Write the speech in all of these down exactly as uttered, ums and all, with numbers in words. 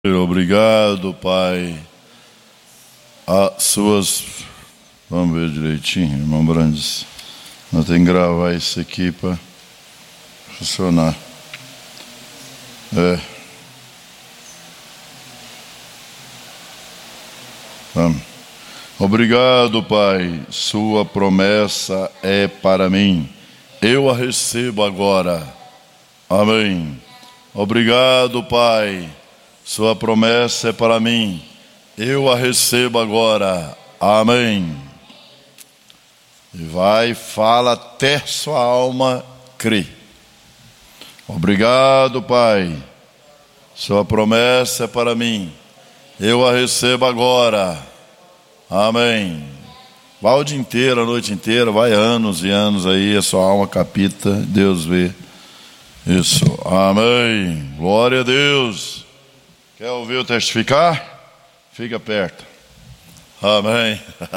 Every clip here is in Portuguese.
Obrigado, Pai. As suas... Vamos ver direitinho, irmão Brandes. Nós temos que gravar isso aqui para funcionar. É. Vamos. Obrigado, Pai. Sua promessa é para mim. Eu a recebo agora. Amém. Obrigado, Pai. Sua promessa é para mim. Eu a recebo agora. Amém. E vai, fala até sua alma crer. Obrigado, Pai. Sua promessa é para mim. Eu a recebo agora. Amém. Vai o dia inteiro, a noite inteira, vai anos e anos aí, a sua alma capita, Deus vê. Isso. Amém. Glória a Deus. Quer ouvir eu testificar? Fica perto. Amém.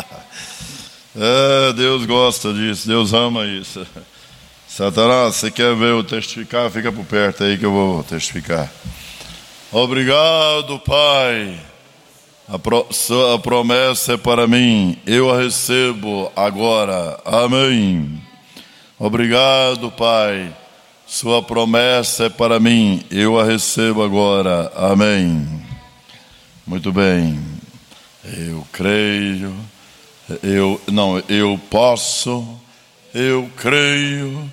É, Deus gosta disso, Deus ama isso. Satanás, você quer ver eu testificar? Fica por perto aí que eu vou testificar. Obrigado, Pai. A, pro, a promessa é para mim. Eu a recebo agora. Amém. Obrigado, Pai. Sua promessa é para mim. Eu a recebo agora. Amém. Muito bem. Eu creio. Eu não, eu posso. Eu creio.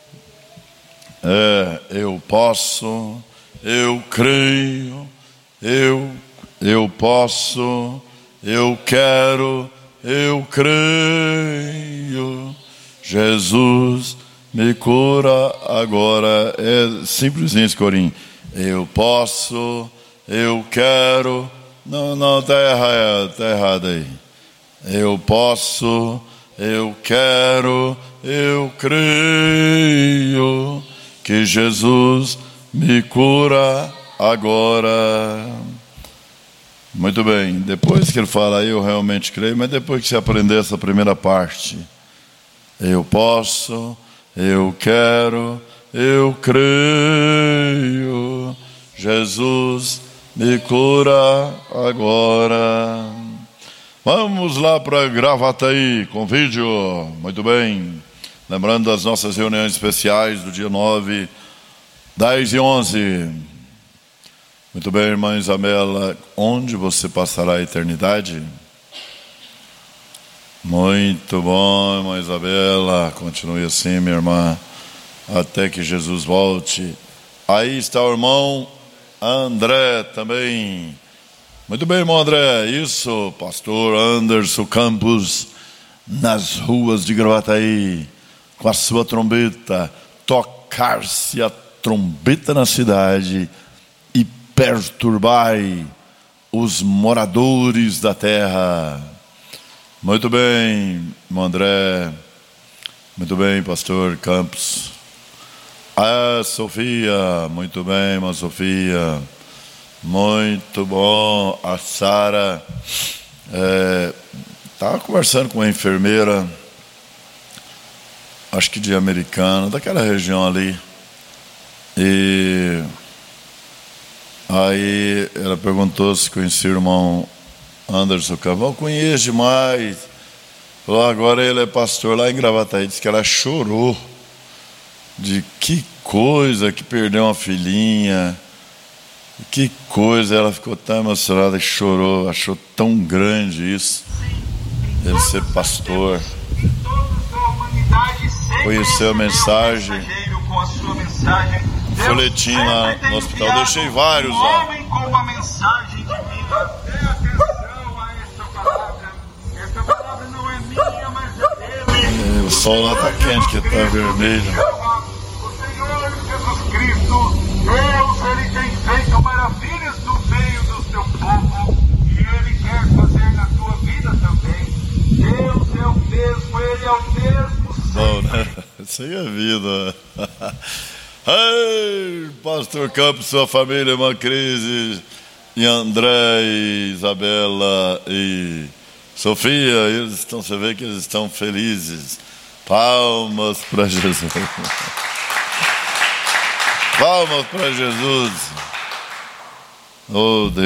É, eu posso. Eu creio. Eu eu posso. Eu quero. Eu creio. Jesus me cura agora. É simplesinho esse corinho. Eu posso, eu quero. Não, não, está errado, está errado aí. Eu posso, eu quero, eu creio que Jesus me cura agora. Muito bem, depois que ele fala eu realmente creio, mas depois que você aprender essa primeira parte, eu posso, eu quero, eu creio, Jesus me cura agora. Vamos lá para Gravataí com vídeo. Muito bem. Lembrando das nossas reuniões especiais do dia nove, dez e onze. Muito bem, irmã Isabela. Onde você passará a eternidade? Muito bom, irmã Isabela. Continue assim, minha irmã, até que Jesus volte. Aí está o irmão André também. Muito bem, irmão André. Isso, pastor Anderson Campos, nas ruas de Gravataí, com a sua trombeta, tocar-se a trombeta na cidade e perturbai os moradores da terra. Muito bem, irmão André. Muito bem, pastor Campos. Ah, Sofia. Muito bem, irmã Sofia. Muito bom. A Sara estava é, conversando com uma enfermeira, acho que de Americana, daquela região ali. E aí ela perguntou se conhecia o irmão Anderson Campos. Eu conheço demais. Falou, agora ele é pastor lá em Gravataí. Disse que ela chorou de que coisa, que perdeu uma filhinha. Que coisa, ela ficou tão emocionada que chorou. Achou tão grande isso, ele ser pastor. Conheceu a mensagem, um folhetim lá no hospital. Eu deixei vários lá. É, o sol lá está quente, que está vermelho. O Senhor Jesus Cristo, Deus, Ele tem feito maravilhas no meio do seu povo e Ele quer fazer na tua vida também. Deus é o mesmo, Ele é o mesmo. Bom, né? Isso aí é vida. Ei, pastor Campos, sua família, irmã Cris, e André, e Isabela e Sofia, eles estão, você vê que eles estão felizes. Palmas para Jesus. Palmas para Jesus. Oh, Deus.